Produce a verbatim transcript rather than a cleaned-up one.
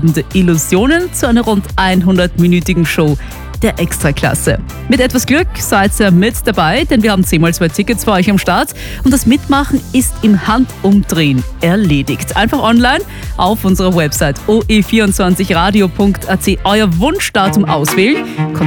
treibende Illusionen zu einer rund hundert-minütigen Show der Extraklasse. Mit etwas Glück seid ihr mit dabei, denn wir haben zehn mal zwei Tickets für euch am Start und das Mitmachen ist im Handumdrehen erledigt. Einfach online auf unserer Website o e vierundzwanzig radio punkt a t euer Wunschdatum auswählen.